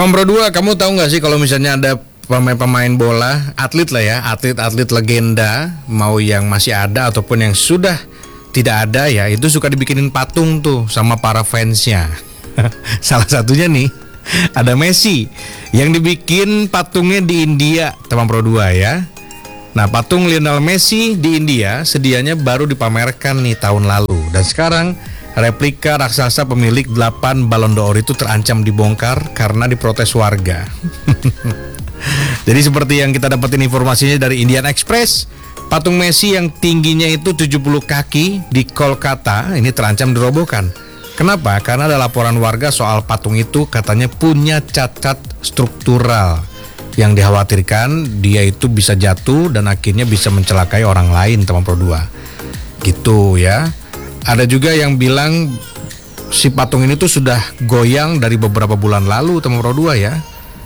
Teman Pro 2, kamu tahu nggak sih kalau misalnya ada pemain-pemain bola, atlet lah ya, atlet-atlet legenda, mau yang masih ada ataupun yang sudah tidak ada ya, itu suka dibikinin patung tuh sama para fansnya. Salah satunya nih, ada Messi yang dibikin patungnya di India, teman Pro 2 ya. Nah, patung Lionel Messi di India sedianya baru dipamerkan nih tahun lalu. Dan sekarang replika raksasa pemilik 8 Ballon d'Or itu terancam dibongkar karena diprotes warga. Jadi seperti yang kita dapetin informasinya dari Indian Express, patung Messi yang tingginya itu 70 kaki di Kolkata ini terancam dirobohkan. Kenapa? Karena ada laporan warga soal patung itu katanya punya cacat struktural yang dikhawatirkan dia itu bisa jatuh dan akhirnya bisa mencelakai orang lain, teman Pro 2. Gitu ya. Ada juga yang bilang si patung ini tuh sudah goyang dari beberapa bulan lalu, teman Pro 2 ya.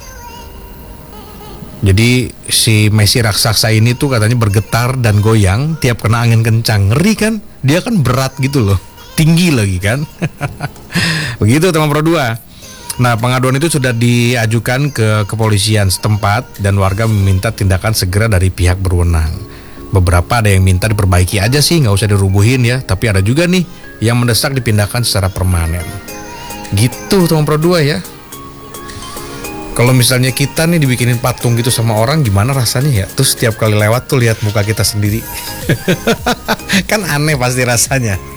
Jadi si Messi raksasa ini tuh katanya bergetar dan goyang tiap kena angin kencang. Ngeri kan? Dia kan berat gitu loh. Tinggi lagi kan. Begitu teman Pro 2. Nah, pengaduan itu sudah diajukan ke kepolisian setempat dan warga meminta tindakan segera dari pihak berwenang. Beberapa ada yang minta diperbaiki aja sih, nggak usah dirubuhin ya. Tapi ada juga nih yang mendesak dipindahkan secara permanen. Gitu teman Pro 2 ya. Kalau misalnya kita nih dibikinin patung gitu sama orang, gimana rasanya ya? Terus setiap kali lewat tuh lihat muka kita sendiri. Kan aneh pasti rasanya.